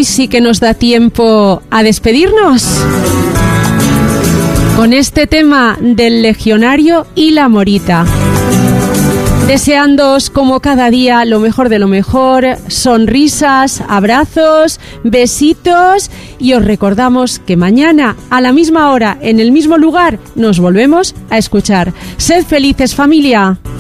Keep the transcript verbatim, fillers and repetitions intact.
hoy sí que nos da tiempo a despedirnos con este tema del Legionario y la Morita. Deseándoos como cada día lo mejor de lo mejor, sonrisas, abrazos, besitos, y os recordamos que mañana a la misma hora, en el mismo lugar, nos volvemos a escuchar. Sed felices, familia.